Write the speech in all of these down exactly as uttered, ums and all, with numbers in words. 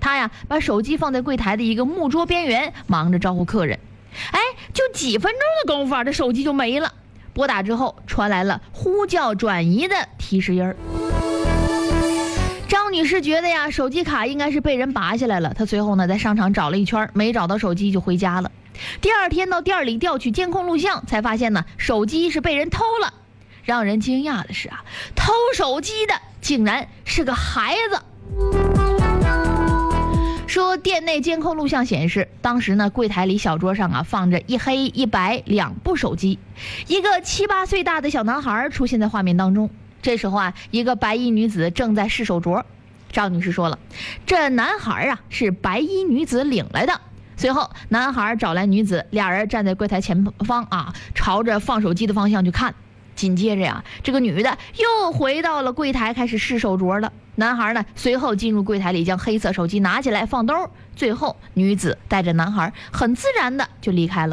他呀把手机放在柜台的一个木桌边缘，忙着招呼客人。哎，就几分钟的功夫啊，这手机就没了。拨打之后传来了呼叫转移的提示音儿。张女士觉得呀，手机卡应该是被人拔下来了。她随后呢在商场找了一圈，没找到手机就回家了。第二天到店里调取监控录像，才发现呢手机是被人偷了。让人惊讶的是啊，偷手机的竟然是个孩子。说店内监控录像显示，当时呢柜台里小桌上啊放着一黑一白两部手机，一个七八岁大的小男孩出现在画面当中。这时候啊，一个白衣女子正在试手镯。赵女士说了，这男孩啊是白衣女子领来的。随后男孩找来女子，俩人站在柜台前方啊，朝着放手机的方向去看。紧接着呀，这个女的又回到了柜台开始试手镯了。男孩呢随后进入柜台里，将黑色手机拿起来放兜。最后女子带着男孩很自然的就离开了。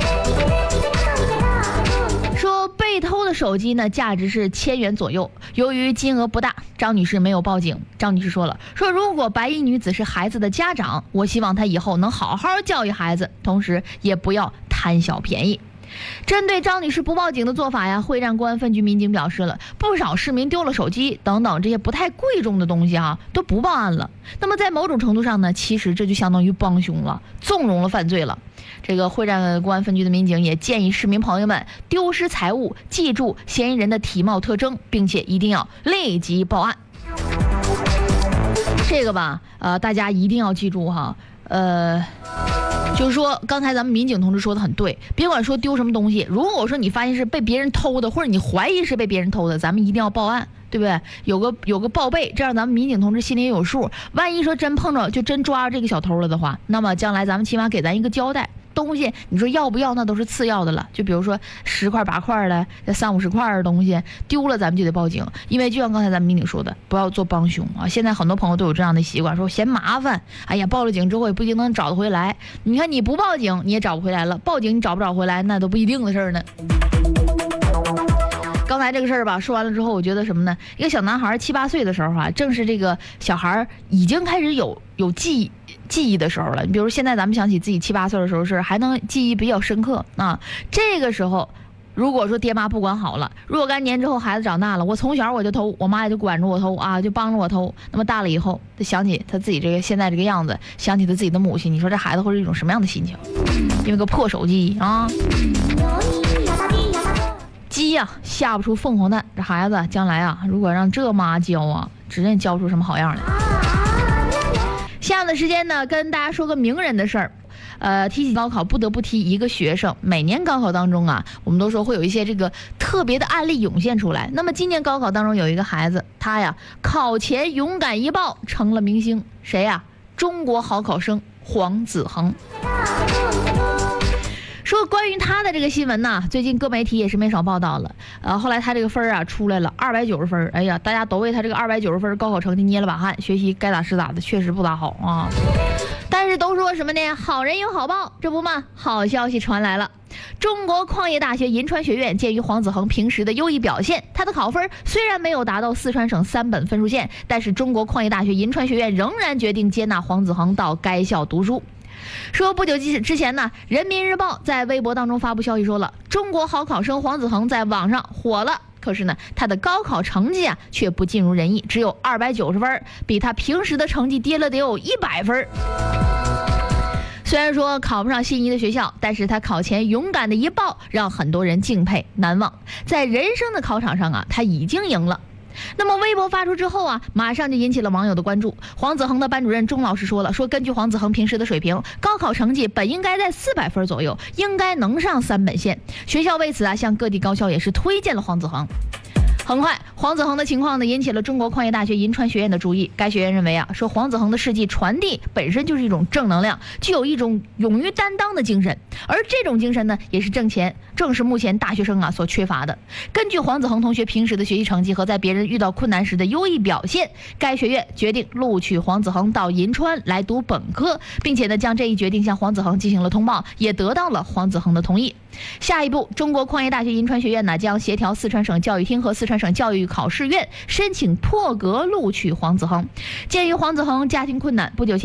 说被偷的手机呢价值是千元左右，由于金额不大，张女士没有报警。张女士说了，说如果白衣女子是孩子的家长，我希望她以后能好好教育孩子，同时也不要贪小便宜。针对张女士不报警的做法呀，会战公安分局民警表示了，不少市民丢了手机等等这些不太贵重的东西啊，都不报案了。那么在某种程度上呢，其实这就相当于帮凶了，纵容了犯罪了。这个会战公安分局的民警也建议市民朋友们，丢失财物记住嫌疑人的体貌特征，并且一定要立即报案。这个吧，呃，大家一定要记住哈，呃。就是说刚才咱们民警同志说的很对，别管说丢什么东西，如果说你发现是被别人偷的，或者你怀疑是被别人偷的，咱们一定要报案，对不对？有个有个报备，这样咱们民警同志心里也有数。万一说真碰着就真抓这个小偷了的话，那么将来咱们起码给咱一个交代。东西你说要不要那都是次要的了，就比如说十块八块的三五十块的东西丢了，咱们就得报警。因为就像刚才咱们民警说的，不要做帮凶啊。现在很多朋友都有这样的习惯，说嫌麻烦，哎呀报了警之后也不一定能找得回来。你看你不报警你也找不回来了，报警你找不找回来那都不一定的事儿呢。刚才这个事儿吧说完了之后，我觉得什么呢？一个小男孩七八岁的时候啊，正是这个小孩已经开始有有记忆记忆的时候了。你比如现在咱们想起自己七八岁的时候是还能记忆比较深刻啊。这个时候如果说爹妈不管好了，若干年之后孩子长大了，我从小我就偷，我妈也就管着我偷啊，就帮着我偷。那么大了以后，他想起他自己这个现在这个样子，想起他自己的母亲，你说这孩子会是一种什么样的心情？因为个破手机啊。鸡呀、啊、下不出凤凰蛋，这孩子将来啊，如果让这妈教啊，指定教出什么好样来。下面的时间呢，跟大家说个名人的事儿。呃，提起高考，不得不提一个学生。每年高考当中啊，我们都说会有一些这个特别的案例涌现出来。那么今年高考当中有一个孩子，他呀考前勇敢一报，成了明星。谁呀？中国好考生黄子恒。说关于他的这个新闻呢，最近各媒体也是没少报道了。呃，后来他这个分啊出来了，二百九十分。哎呀，大家都为他这个二百九十分高考成绩捏了把汗，学习该咋是咋的，确实不咋好啊。但是都说什么呢？好人有好报，这不嘛，好消息传来了。中国矿业大学银川学院鉴于黄子恒平时的优异表现，他的考分虽然没有达到四川省三本分数线，但是中国矿业大学银川学院仍然决定接纳黄子恒到该校读书。说不久之前呢，人民日报在微博当中发布消息说了，中国好考生黄子恒在网上火了。可是呢，他的高考成绩啊却不尽如人意，只有二百九十分，比他平时的成绩跌了得有一百分。虽然说考不上心仪的学校，但是他考前勇敢的一报，让很多人敬佩难忘。在人生的考场上啊，他已经赢了。那么微博发出之后啊，马上就引起了网友的关注。黄子恒的班主任钟老师说了，说根据黄子恒平时的水平，高考成绩本应该在四百分左右，应该能上三本线。学校为此啊，向各地高校也是推荐了黄子恒。很快，黄子恒的情况呢引起了中国矿业大学银川学院的注意。该学院认为啊，说黄子恒的事迹传递本身就是一种正能量，具有一种勇于担当的精神，而这种精神呢，也是正前正是目前大学生啊所缺乏的。根据黄子恒同学平时的学习成绩和在别人遇到困难时的优异表现，该学院决定录取黄子恒到银川来读本科，并且呢将这一决定向黄子恒进行了通报，也得到了黄子恒的同意。下一步，中国矿业大学银川学院呢将协调四川省教育厅和四川省教育考试院申请破格录取黄子恒。鉴于黄子恒家庭困难，不久前